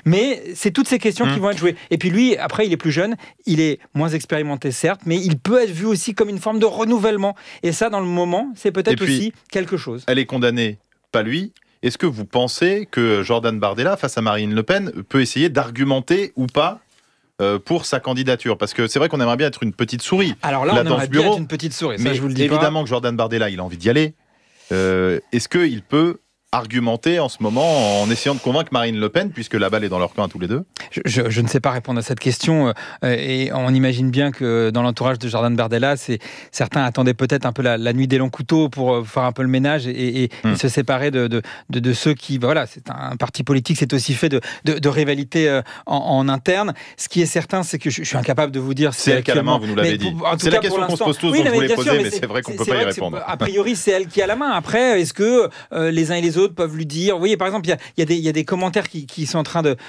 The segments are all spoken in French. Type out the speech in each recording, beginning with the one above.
Mais c'est toutes ces questions qui vont être jouées. Et puis lui, après, il est plus jeune, il est moins expérimenté, certes, mais il peut être vu aussi comme une forme de renouvellement. Et ça, dans le moment, c'est peut-être aussi quelque chose. Elle est condamnée, pas lui. Est-ce que vous pensez que Jordan Bardella, face à Marine Le Pen, peut essayer d'argumenter ou pas pour sa candidature? Parce que c'est vrai qu'on aimerait bien être une petite souris. Alors là, on aimerait bien être une petite souris, ça, je vous le dis évidemment pas. que Jordan Bardella, il a envie d'y aller. Est-ce qu'il peut argumenter en ce moment en essayant de convaincre Marine Le Pen, puisque la balle est dans leur camp à tous les deux? Je ne sais pas répondre à cette question, et on imagine bien que dans l'entourage de Jordan Bardella, certains attendaient peut-être un peu la nuit des longs couteaux pour faire un peu le ménage et se séparer de ceux qui... Voilà, c'est un parti politique, c'est aussi fait de rivalité en interne. Ce qui est certain, c'est que je suis incapable de vous dire... C'est elle qui a la main, vous nous l'avez dit. C'est la question qu'on se pose tous, donc je voulais poser, mais c'est vrai qu'on ne peut pas y répondre. A priori, c'est elle qui a la main. Après, est-ce que les uns et les autres peuvent lui dire... Vous voyez, par exemple, il y a des commentaires qui sont en train de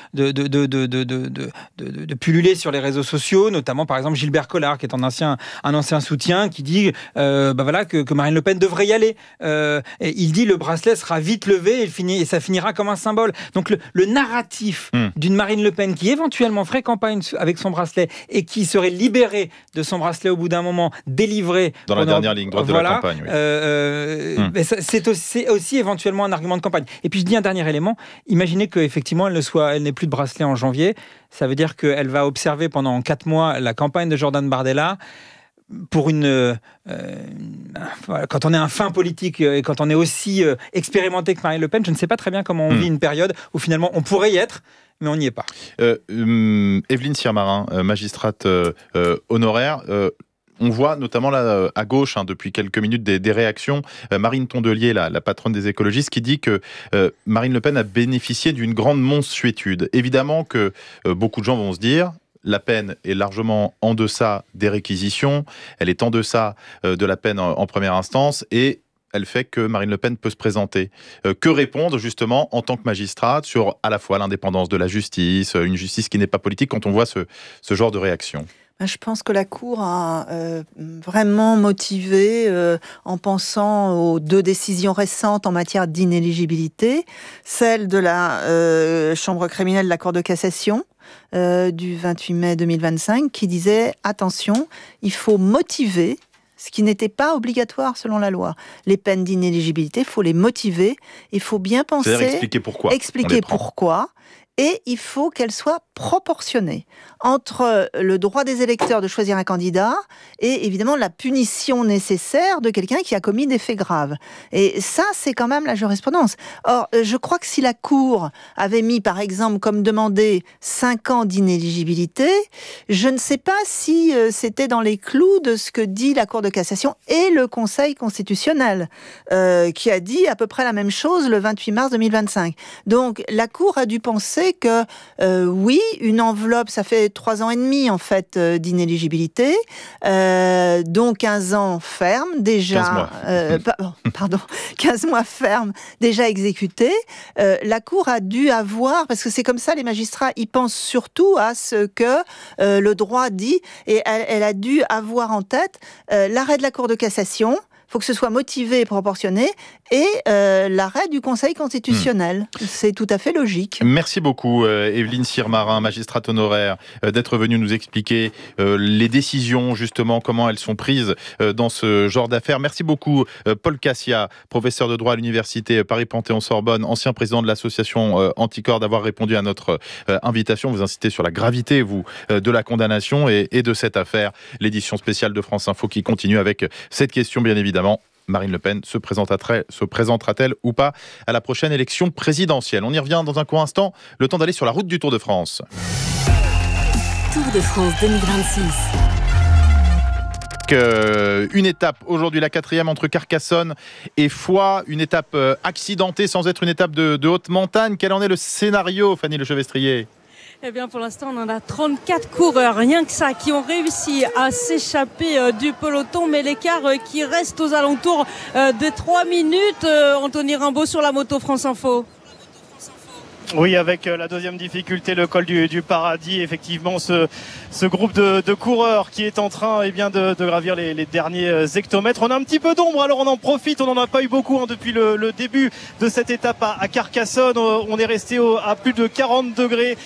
pulluler sur les réseaux sociaux, notamment par exemple Gilbert Collard, qui est un ancien soutien, qui dit que Marine Le Pen devrait y aller. Et il dit le bracelet sera vite levé et ça finira comme un symbole. Donc le narratif d'une Marine Le Pen qui éventuellement ferait campagne avec son bracelet et qui serait libérée de son bracelet au bout d'un moment, délivrée dans la dernière ligne droite de la campagne. Oui. C'est aussi éventuellement un argument de campagne. Et puis je dis un dernier élément, imaginez qu'effectivement elle n'ait plus de bracelet en janvier, ça veut dire qu'elle va observer pendant 4 mois la campagne de Jordan Bardella. Pour quand on est un fin politique et quand on est aussi expérimenté que Marine Le Pen, je ne sais pas très bien comment on vit une période où finalement on pourrait y être, mais on n'y est pas. Évelyne Sirmarin, magistrate honoraire, on voit notamment là à gauche, depuis quelques minutes, des réactions. Marine Tondelier, la patronne des écologistes, qui dit que Marine Le Pen a bénéficié d'une grande mansuétude. Évidemment que beaucoup de gens vont se dire... La peine est largement en deçà des réquisitions, elle est en deçà de la peine en première instance et elle fait que Marine Le Pen peut se présenter. Que répondre justement en tant que magistrate sur à la fois l'indépendance de la justice, une justice qui n'est pas politique quand on voit ce genre de réaction? Je pense que la Cour a vraiment motivé en pensant aux 2 décisions récentes en matière d'inéligibilité, celle de la Chambre criminelle de la Cour de cassation, du 28 mai 2025, qui disait « Attention, il faut motiver », ce qui n'était pas obligatoire selon la loi. Les peines d'inéligibilité, il faut les motiver, il faut bien penser... C'est-à-dire expliquer pourquoi. Expliquer pourquoi. Et il faut qu'elle soit proportionnée entre le droit des électeurs de choisir un candidat et évidemment la punition nécessaire de quelqu'un qui a commis des faits graves. Et ça, c'est quand même la jurisprudence. Or, je crois que si la Cour avait mis, par exemple, comme demandé, 5 ans d'inéligibilité, je ne sais pas si c'était dans les clous de ce que dit la Cour de cassation et le Conseil constitutionnel, qui a dit à peu près la même chose le 28 mars 2025. Donc, la Cour a dû penser que oui, une enveloppe, ça fait 3 ans et demi en fait d'inéligibilité, dont 15 ans ferme déjà, 15 mois ferme déjà exécutés. La Cour a dû avoir, parce que c'est comme ça les magistrats, ils pensent surtout à ce que le droit dit, et elle a dû avoir en tête l'arrêt de la Cour de cassation. Il faut que ce soit motivé et proportionné, et l'arrêt du Conseil constitutionnel. C'est tout à fait logique. Merci beaucoup, Évelyne Sirmarin, magistrate honoraire, d'être venue nous expliquer les décisions, justement, comment elles sont prises dans ce genre d'affaires. Merci beaucoup, Paul Cassia, professeur de droit à l'université Paris-Panthéon-Sorbonne, ancien président de l'association Anticor, d'avoir répondu à notre invitation. Vous incitez sur la gravité, vous, de la condamnation et de cette affaire. L'édition spéciale de France Info qui continue avec cette question, bien évidemment. Marine Le Pen se présentera-t-elle ou pas à la prochaine élection présidentielle? On y revient dans un court instant, le temps d'aller sur la route du Tour de France. Tour de France 2026. Une étape aujourd'hui, la 4e entre Carcassonne et Foix, une étape accidentée sans être une étape de haute montagne. Quel en est le scénario, Fanny Lechevestrier? Eh bien, pour l'instant, on en a 34 coureurs, rien que ça, qui ont réussi à s'échapper du peloton, mais l'écart qui reste aux alentours de 3 minutes. Anthony Rimbaud sur la moto France Info. Oui, avec la deuxième difficulté, le col du Paradis. Effectivement, ce groupe de coureurs qui est en train de gravir les derniers hectomètres. On a un petit peu d'ombre, alors on en profite. On n'en a pas eu beaucoup depuis le début de cette étape à Carcassonne. On est resté à plus de 40 degrés.